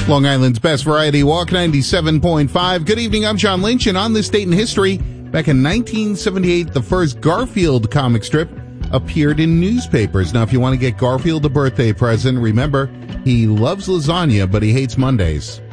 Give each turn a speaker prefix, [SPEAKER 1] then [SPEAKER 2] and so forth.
[SPEAKER 1] Long Island's best variety walk, 97.5. Good evening, I'm John Lynch, and on this date in history, back in 1978, the first Garfield comic strip appeared in newspapers. Now, if you want to get Garfield a birthday present, remember, he loves lasagna, but he hates Mondays.